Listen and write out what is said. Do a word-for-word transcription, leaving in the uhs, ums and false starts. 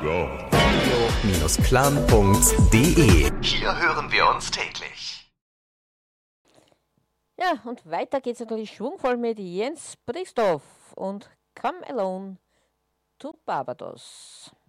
radio punkt de. Hier hören wir uns täglich. Ja, und weiter geht's natürlich schwungvoll mit Jens Bristow und Come Alone to Barbados.